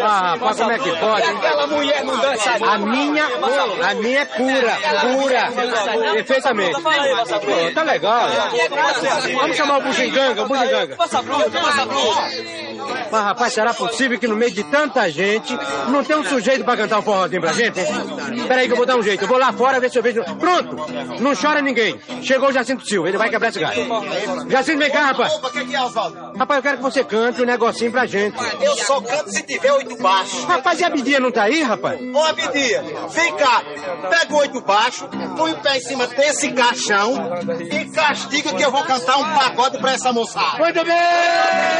Ah, rapaz, como é que pode? Aquela mulher não dança. A minha é cura. Perfeitamente. Pô, tá legal. Vamos chamar o bugiganga. Mas, rapaz, será possível que no meio de tanta gente não tem um sujeito pra cantar um forrozinho pra gente, hein? Peraí que eu vou dar um jeito. Eu vou lá fora ver se eu vejo... Pronto! Não chora ninguém. Chegou o Jacinto Silva, ele vai quebrar esse galho. Jacinto, vem cá, rapaz. Opa, o que é, Oswaldo? Rapaz, eu quero que você cante um negocinho pra gente. Eu só canto se tiver 8 baixos. Rapaz, e a Bidia não tá aí, rapaz? Ô, Abidia, vem cá. Pega o 8 baixos, põe o pé em cima desse caixão e castiga que eu vou cantar um pagode pra essa moçada. Muito bem!